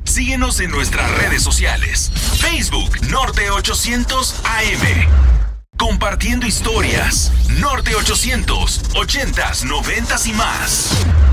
Síguenos en nuestras redes sociales. Facebook Norte 800 AM. Compartiendo historias. Norte 800, 80s, 90s y más.